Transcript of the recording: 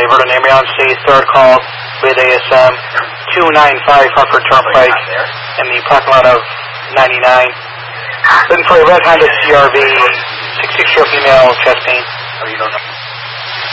divert an ambulance to third call with ASM 295 Hartford Turnpike in the parking lot of 99. Looking for a red Honda CRV, 66-year-old female, chest pain. Oh, you don't know?